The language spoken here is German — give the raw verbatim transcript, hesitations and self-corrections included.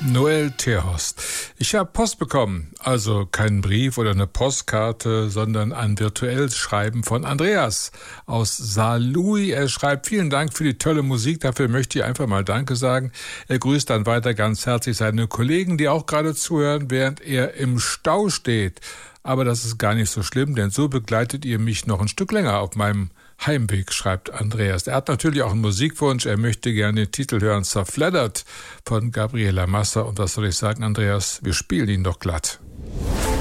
Noel Terhorst. Ich habe Post bekommen, also keinen Brief oder eine Postkarte, sondern ein virtuelles Schreiben von Andreas aus Saarlouis. Er schreibt: Vielen Dank für die tolle Musik, dafür möchte ich einfach mal Danke sagen. Er grüßt dann weiter ganz herzlich seine Kollegen, die auch gerade zuhören, während er im Stau steht. Aber das ist gar nicht so schlimm, denn so begleitet ihr mich noch ein Stück länger auf meinem Heimweg, schreibt Andreas. Er hat natürlich auch einen Musikwunsch. Er möchte gerne den Titel hören, Zerfleddert von Gabriela Massa. Und was soll ich sagen, Andreas? Wir spielen ihn doch glatt.